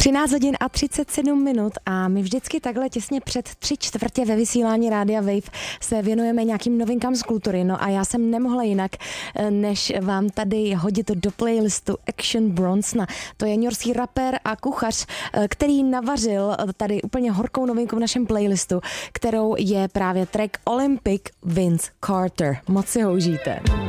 13 hodin a 37 minut a my vždycky takhle těsně před 3/4 ve vysílání Rádia Wave se věnujeme nějakým novinkám z kultury. No a já jsem nemohla jinak, než vám tady hodit do playlistu Action Bronson. To je newyorský rapper a kuchař, který navařil tady úplně horkou novinku v našem playlistu, kterou je právě track Olympic Vince Carter. Moc si ho užijte.